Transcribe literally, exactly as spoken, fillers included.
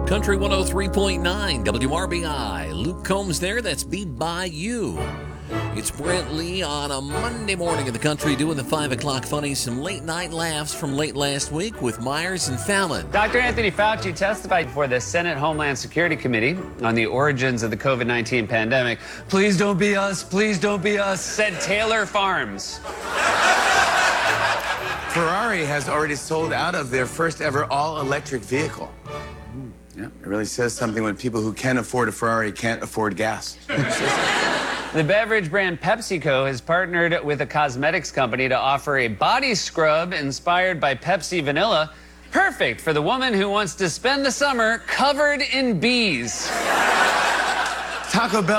Country one oh three point nine, W R B I. Luke Combs there. That's Be By You. It's Brent Lee on a Monday morning in the country doing the five o'clock funnies. Some late night laughs from late last week with Myers and Fallon. Doctor Anthony Fauci testified before the Senate Homeland Security Committee on the origins of the COVID nineteen pandemic. Please don't be us. Please don't be us, said Taylor Farms. Ferrari has already sold out of their first ever all-electric vehicle. Yeah, it really says something when people who can afford a Ferrari can't afford gas. The beverage brand PepsiCo has partnered with a cosmetics company to offer a body scrub inspired by Pepsi Vanilla, perfect for the woman who wants to spend the summer covered in bees. Taco Bell